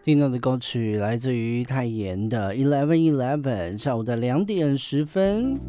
听到的歌曲来自于泰妍的 11:11， 下午的2点10分。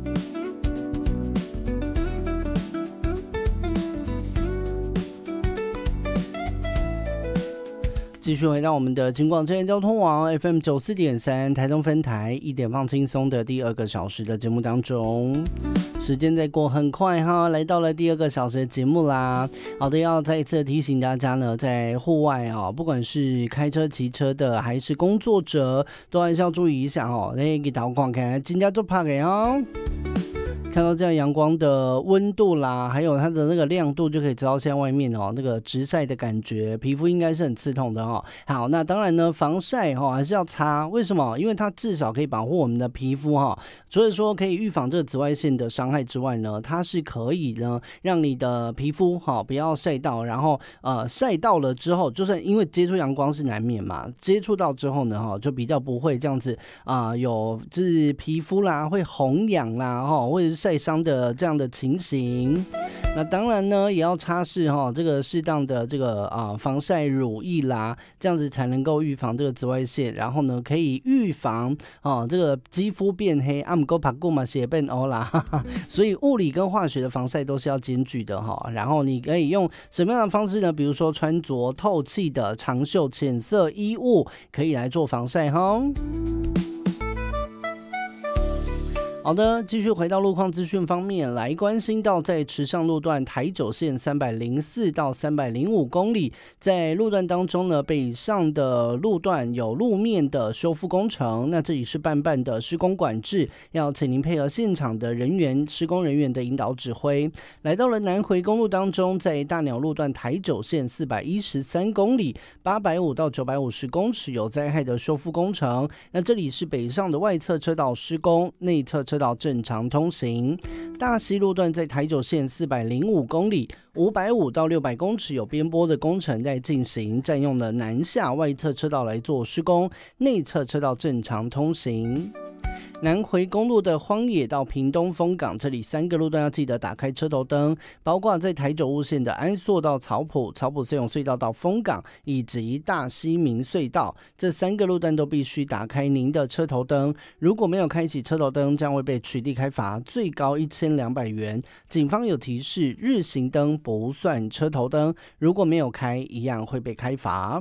继续回到我们的金广真言交通网 FM 94.3台东分台1点放轻松的第2个小时的节目当中，时间在过很快哈，来到了第2个小时的节目啦。好的，要再一次提醒大家呢，在户外不管是开车骑车的还是工作者，都还是要注意一下那个导光看真的做怕的看到这样阳光的温度啦，还有它的那个亮度，就可以知道现在外面那个直晒的感觉，皮肤应该是很刺痛的好，那当然呢，防晒还是要擦，为什么？因为它至少可以保护我们的皮肤除了说可以预防这个紫外线的伤害之外呢，它是可以呢让你的皮肤不要晒到，然后晒到了之后，就是因为接触阳光是难免嘛，接触到之后呢就比较不会这样子有就是皮肤啦会红痒啦或者是晒伤的这样的情形。那当然呢，也要擦拭这个适当的这个防晒乳液啦，这样子才能够预防这个紫外线，然后呢可以预防这个肌肤变黑，不过怕过嘛血变黑啦所以物理跟化学的防晒都是要兼具的然后你可以用什么样的方式呢？比如说穿着透气的长袖浅色衣物，可以来做防晒好的，继续回到路况资讯方面，来关心到在池上路段台九线304到305公里，在路段当中呢，北上的路段有路面的修复工程，那这里是半的施工管制，要请您配合现场的人员、施工人员的引导指挥。来到了南回公路当中，在大鸟路段台九线413公里，850到950公尺有灾害的修复工程，那这里是北上的外侧车道施工，内侧车道正常通行。大溪路段在台九线405公里，550到600公尺有边坡的工程在进行，占用了南下外侧车道来做施工，内侧车道正常通行。南回公路的荒野到屏东丰港，这里3个路段要记得打开车头灯，包括在台九雾线的安朔到草埔、草埔森永隧道到丰港，以及大溪明隧道，这3个路段都必须打开您的车头灯。如果没有开启车头灯，将会被取缔开罚，最高1200元。警方有提示，日行灯不算车头灯，如果没有开，一样会被开罚。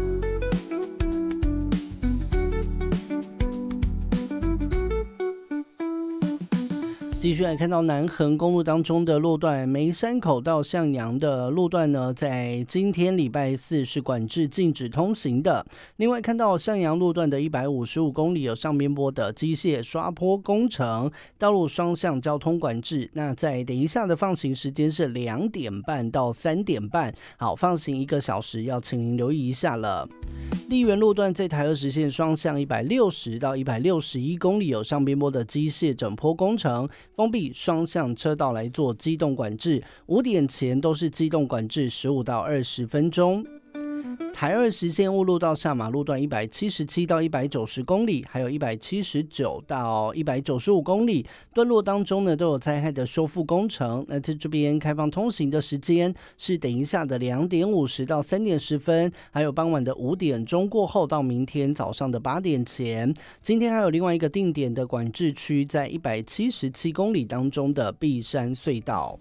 继续来看到南横公路当中的路段，梅山口到向阳的路段呢，在今天礼拜4是管制禁止通行的。另外看到向阳路段的155公里有上边坡的机械刷坡工程，道路双向交通管制。那在等一下的放行时间是2点半到3点半，好，放行1个小时，要请您留意一下了。丽园路段在台20线双向160到161公里有上边坡的机械整坡工程，封闭双向车道来做机动管制，5点前都是机动管制15到20分钟。台20线雾路到下马路段177到190公里，还有179到195公里，段落当中呢都有灾害的修复工程。那在这边开放通行的时间是等一下的2点50到3点10分，还有傍晚的5点钟过后到明天早上的8点前。今天还有另外一个定点的管制区，在177公里当中的碧山隧道。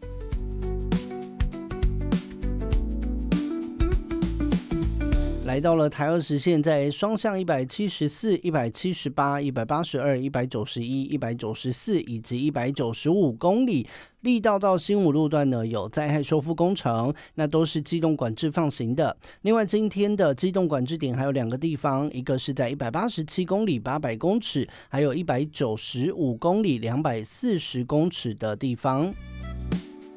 来到了台20线，在双向174、178、182、191、194以及195公里，力道到新武路段呢有灾害修复工程，那都是机动管制放行的。另外今天的机动管制点还有2个地方，一个是在187公里800公尺，还有195公里240公尺的地方。